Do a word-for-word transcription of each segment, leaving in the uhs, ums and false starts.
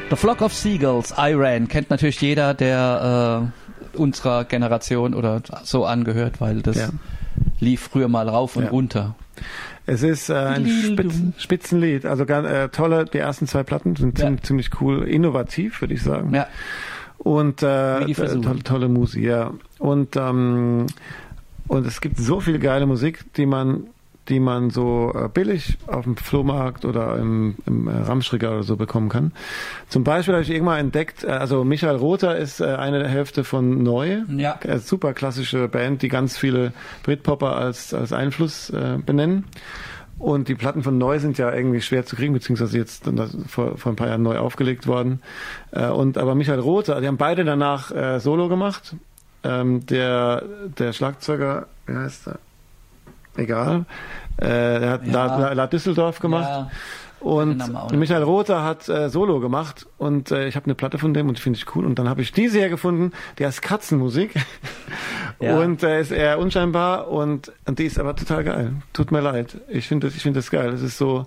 The Flock of Seagulls, I Ran, kennt natürlich jeder, der äh, unserer Generation oder so angehört, weil das ja. lief früher mal rauf und ja. runter. Es ist äh, ein Spitz, Spitzenlied, also ganz, äh, tolle, die ersten zwei Platten sind ja. ziemlich, ziemlich cool, innovativ, würde ich sagen. Ja. Und äh, tolle, tolle Musik, ja. Und, ähm, und es gibt so viel geile Musik, die man die man so äh, billig auf dem Flohmarkt oder im, im äh, Ramschregal oder so bekommen kann. Zum Beispiel habe ich irgendwann entdeckt, äh, also Michael Rother ist äh, eine der Hälfte von Neu. Ja. Äh, super klassische Band, die ganz viele Britpopper als, als Einfluss äh, benennen. Und die Platten von Neu sind ja irgendwie schwer zu kriegen, beziehungsweise jetzt vor, vor ein paar Jahren neu aufgelegt worden. Äh, und aber Michael Rother, die haben beide danach äh, Solo gemacht. Ähm, der, der Schlagzeuger, wie heißt der? Egal. Äh, er hat ja. La, La Düsseldorf gemacht. Ja. Und Michael Rother hat äh, Solo gemacht und äh, ich habe eine Platte von dem und die finde ich cool. Und dann habe ich diese hier gefunden, die heißt Katzenmusik. Ja. Und äh, ist eher unscheinbar und, und die ist aber total geil. Tut mir leid. Ich finde das, ich finde das geil. Das ist so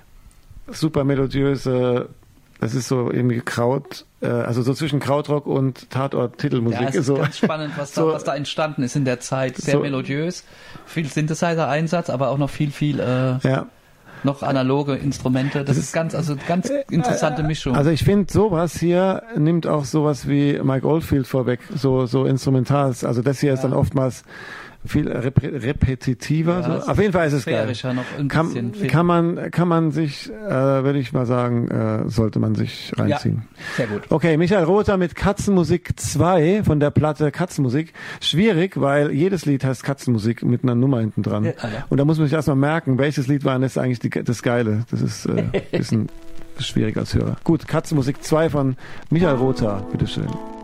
super melodiöse, das ist so irgendwie Kraut, äh, also so zwischen Krautrock und Tatort-Titelmusik. Ja, es ist so. ganz spannend, was da, so, was da entstanden ist in der Zeit. Sehr so, melodiös, viel Synthesizer-Einsatz, aber auch noch viel, viel äh, ja. noch analoge Instrumente. Das, das ist ganz, also ganz interessante Mischung. Also ich finde, sowas hier nimmt auch sowas wie Mike Oldfield vorweg, so so Instrumentals. Also das hier ja. ist dann oftmals viel rep repetitiver. Ja, so. Auf jeden Fall ist es geil. Noch ein kann, kann man kann man sich, äh, würde ich mal sagen, äh, sollte man sich reinziehen. Ja, sehr gut. Okay, Michael Rother mit Katzenmusik zwei von der Platte Katzenmusik. Schwierig, weil jedes Lied heißt Katzenmusik mit einer Nummer hinten dran. Ja, ja. Und da muss man sich erstmal merken, welches Lied war das eigentlich die, das Geile. Das ist äh, ein bisschen schwierig als Hörer. Gut, Katzenmusik zwei von Michael Rother. Bitteschön.